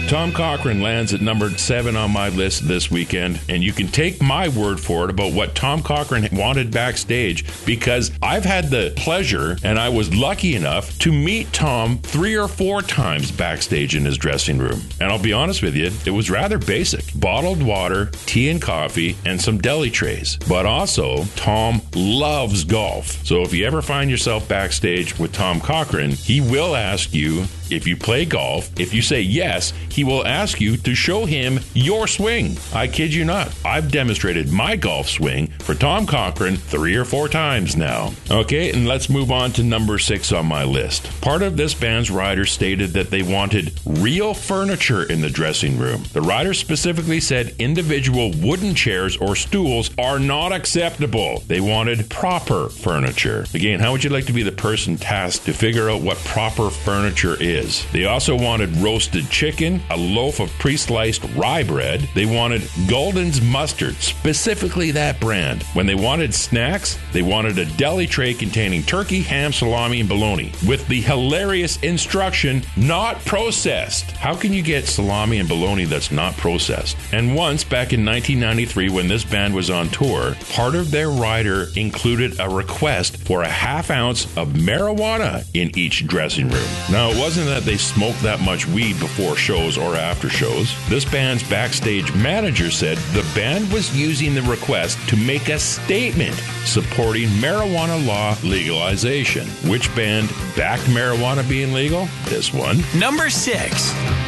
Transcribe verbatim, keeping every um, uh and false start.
Tom Cochrane lands at number seven on my list this weekend, and you can take my word for it about what Tom Cochrane wanted backstage, because I've had the pleasure, and I was lucky enough to meet Tom three or four times backstage in his dressing room. And I'll be honest with you, it was rather basic. Bottled water, tea and coffee, and some deli trays. But also, Tom loves golf. So if you ever find yourself backstage with Tom Cochrane, he will ask you if you play golf. If you say yes, he will ask you to show him your swing. I kid you not. I've demonstrated my golf swing for Tom Cochrane three or four times now. Okay, and let's move on to number six on my list. Part of this band's rider stated that they wanted real furniture in the dressing room. The rider specifically said individual wooden chairs or stools are not acceptable. They wanted proper furniture. Again, how would you like to be the person tasked to figure out what proper furniture is? They also wanted roasted chicken, a loaf of pre-sliced rye bread. They wanted Golden's mustard, specifically that brand. When they wanted snacks, they wanted a deli tray containing turkey, ham, salami, and bologna, with the hilarious instruction, not processed. How can you get salami and bologna that's not processed? And once, back in nineteen ninety-three, when this band was on tour, part of their rider included a request for a half ounce of marijuana in each dressing room. Now, it wasn't that they smoked that much weed before shows or after shows. This band's backstage manager said the band was using the request to make a statement supporting marijuana law legalization. Which band backed marijuana being legal? This one. Number six.